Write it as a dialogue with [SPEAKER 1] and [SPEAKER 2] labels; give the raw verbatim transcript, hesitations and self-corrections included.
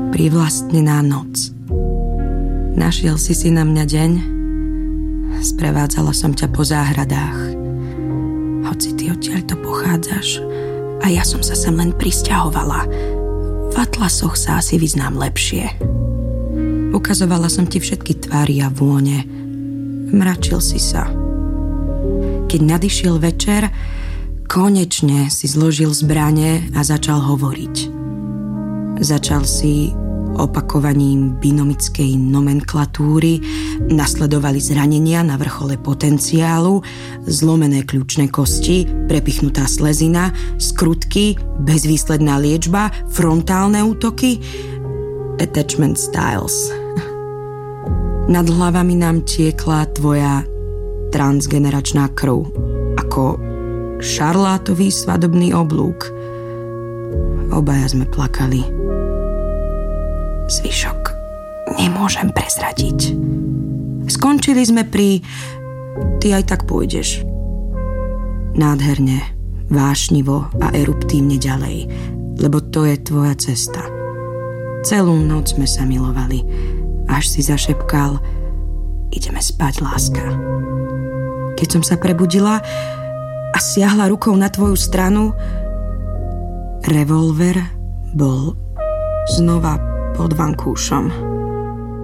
[SPEAKER 1] privlastnená noc. Našiel si si na mňa deň, sprevádzala som ťa po záhradách. Hoci ty odtiaľto pochádzaš a ja som sa sem len prisťahovala. V atlasoch sa asi vyznám lepšie. Ukazovala som ti všetky tvári a vône. Mračil si sa. Keď nadišiel večer, konečne si zložil zbrane a začal hovoriť. Začal si opakovaním binomickej nomenklatúry, nasledovali zranenia na vrchole potenciálu, zlomené kľúčne kosti, prepichnutá slezina, skrutky, bezvýsledná liečba, frontálne útoky, attachment styles. Nad hlavami nám tiekla tvoja transgeneračná krv, ako šarlátový svadobný oblúk. Obaja sme plakali. Zvyšok nemôžem prezradiť. Skončili sme pri ty aj tak pôjdeš. Nádherne, vášnivo a eruptívne ďalej, lebo to je tvoja cesta. Celú noc sme sa milovali, až si zašepkal: ideme spať, láska. Keď som sa prebudila a siahla rukou na tvoju stranu, revolver bol znova pod vankúšom.